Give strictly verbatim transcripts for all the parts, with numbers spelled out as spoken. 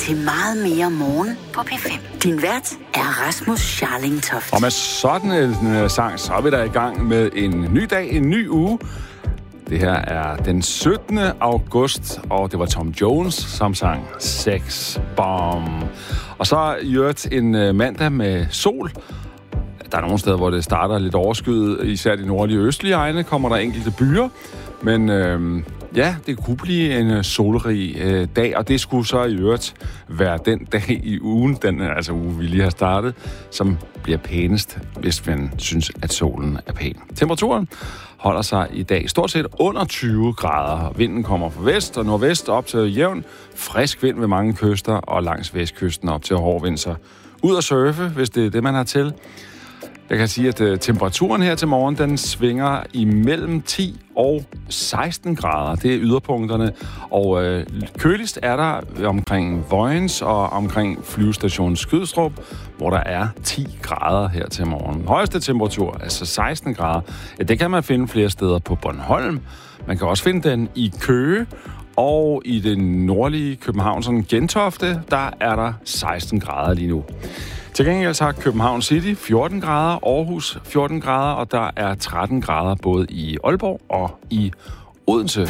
til Meget mere morgen på P fem. Din vært er Rasmus Scharling Toft. Og med sådan en uh, sang, så er vi der i gang med en ny dag, en ny uge. Det her er den syttende august, og det var Tom Jones, som sang Sex Bomb. Og så i øvrigt en uh, mandag med sol. Der er nogle steder, hvor det starter lidt overskyet, især de nordlige og østlige egne, kommer der enkelte byer. Men øh, ja, det kunne blive en solrig øh, dag, og det skulle så i øvrigt være den dag i ugen, den altså uge, vi lige har startet, som bliver pænest, hvis man synes, at solen er pæn. Temperaturen holder sig i dag stort set under tyve grader. Vinden kommer fra vest og nordvest op til jævn. Frisk vind ved mange kyster, og langs vestkysten op til hård vind. Så ud at surfe, hvis det er det, man har til. Jeg kan sige, at uh, temperaturen her til morgen, den svinger imellem ti og seksten grader. Det er yderpunkterne. Og uh, køligst er der omkring Vojens og omkring flyvestationen Skydstrup, hvor der er ti grader her til morgen. Højeste temperatur, altså seksten grader, ja, det kan man finde flere steder på Bornholm. Man kan også finde den i Køge. Og i det nordlige København, sådan Gentofte, der er der seksten grader lige nu. Til gengæld har København City fjorten grader, Aarhus fjorten grader, og der er tretten grader både i Aalborg og i Odense.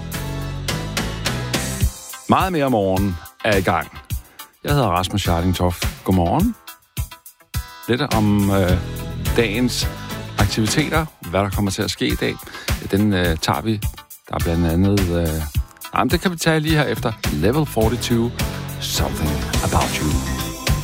Meget mere morgen er i gang. Jeg hedder Rasmus Scharling Toft. Godmorgen. Lidt om øh, dagens aktiviteter, hvad der kommer til at ske i dag. Den øh, tager vi. Der er blandt andet... Øh, jamen, det kan vi tage lige her efter Level fireogfyrre, Something About You.